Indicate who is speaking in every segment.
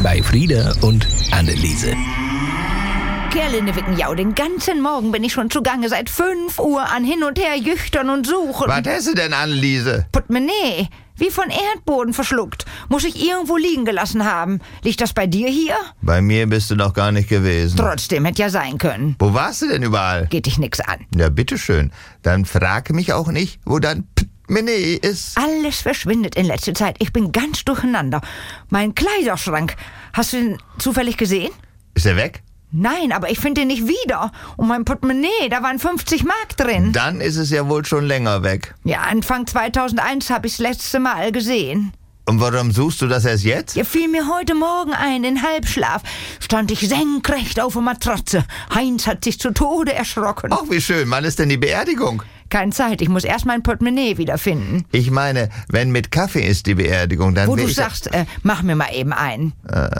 Speaker 1: bei Frieda und Anneliese.
Speaker 2: Kerline Wickenjau, den ganzen Morgen bin ich schon zugange, seit 5 Uhr an hin und her jüchtern und suchen.
Speaker 3: Was hast du denn, Anneliese?
Speaker 2: Portemonnaie, wie von Erdboden verschluckt. Muss ich irgendwo liegen gelassen haben. Liegt das bei dir hier?
Speaker 3: Bei mir bist du noch gar nicht gewesen.
Speaker 2: Trotzdem, hätte ja sein können.
Speaker 3: Wo warst du denn überall?
Speaker 2: Geht dich nix an.
Speaker 3: Ja, bitteschön. Dann frag mich auch nicht, wo dein Portemonnaie ist.
Speaker 2: Alles verschwindet in letzter Zeit. Ich bin ganz durcheinander. Mein Kleiderschrank, hast du den zufällig gesehen?
Speaker 3: Ist er weg?
Speaker 2: Nein, aber ich finde den nicht wieder. Und mein Portemonnaie, da waren 50 Mark drin.
Speaker 3: Dann ist es ja wohl schon länger weg.
Speaker 2: Ja, Anfang 2001 habe ich das letzte Mal gesehen.
Speaker 3: Und warum suchst du das erst jetzt?
Speaker 2: Ja, fiel mir heute Morgen ein, in Halbschlaf. Stand ich senkrecht auf der Matratze. Heinz hat sich zu Tode erschrocken.
Speaker 3: Ach, wie schön. Wann ist denn die Beerdigung?
Speaker 2: Keine Zeit, ich muss erst mein Portemonnaie wiederfinden.
Speaker 3: Ich meine, wenn mit Kaffee ist die Beerdigung, dann...
Speaker 2: Wo du sagst, mach mir mal eben ein.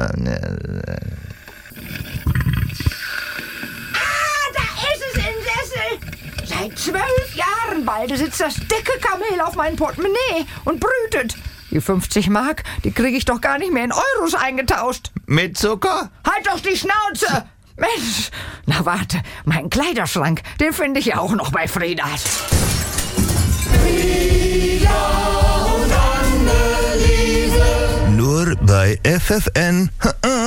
Speaker 2: Seit 12 Jahren bald sitzt das dicke Kamel auf mein Portemonnaie und brütet. Die 50 Mark, die kriege ich doch gar nicht mehr in Euros eingetauscht.
Speaker 3: Mit Zucker?
Speaker 2: Halt doch die Schnauze! Mensch, na warte, mein Kleiderschrank, den finde ich ja auch noch bei Friedas.
Speaker 3: Nur bei FFN.